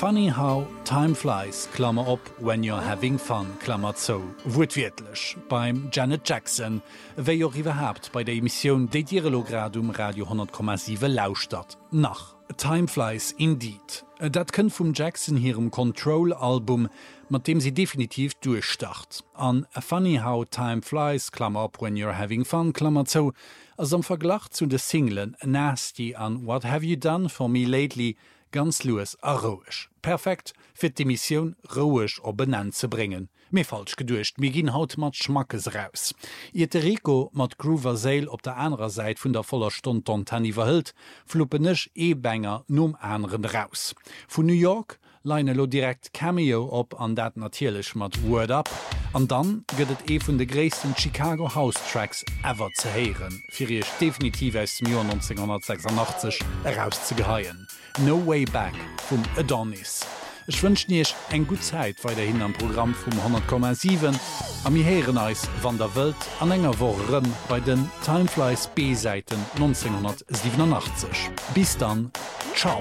Funny how time flies, Klammer op, when you're having fun, Klammer zo. Wurtwirtlech, beim Janet Jackson, wéi jo iwwerhabt bei der Emission déi Direlogradum Radio 10,7 lauscht nach. Time flies indeed. Dat kënnt vum Jackson hirem Control-Album, mat dem sie definitiv durchstart. An A Funny How Time Flies, Klammer op, when you're having fun, Klammer zo, ass am Verglach zu de Singlen Nasty an What Have You Done For Me Lately ganz loes a roisch. Perfekt fir die Mission roisch op benannt ze bringen. Mir falsch gedurcht, mir ginn haut mat Schmackes raus. Iete Rico mat Groover Sail op der anderen Seite vun der voller Stunde Tontani verhüllt, fluppenech E-Banger num anderen raus. Von New York leine lo direkt Cameo op an dat natierlech mat Word Up, an dann gëtt vun de gréessten Chicago House Tracks ever ze heieren, fir iech definitiv aus dem Jahr 1986 herauszugeheien. No Way Back vum Adonis. Ich wünsch niech eng gut Zeit weiterhin am Programm vum 100,7 am mir heieren eis van der Welt an enger Wochen bei den Timeflies B-Seiten 1987. Bis dann, ciao!